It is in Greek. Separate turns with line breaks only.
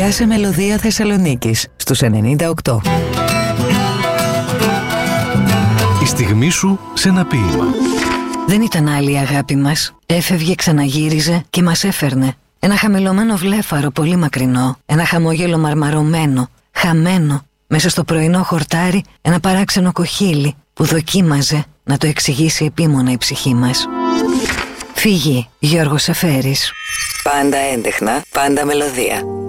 Πιάσε μελωδία Θεσσαλονίκης στους 98.
Η στιγμή σου σε ένα ποίημα.
Δεν ήταν άλλη η αγάπη μας. Έφευγε, ξαναγύριζε και μας έφερνε. Ένα χαμηλωμένο βλέφαρο πολύ μακρινό. Ένα χαμόγελο μαρμαρωμένο, χαμένο. Μέσα στο πρωινό χορτάρι ένα παράξενο κοχύλι που δοκίμαζε να το εξηγήσει επίμονα η ψυχή μας. Φύγει, Γιώργος Σεφέρης.
Πάντα έντεχνα, πάντα μελωδία.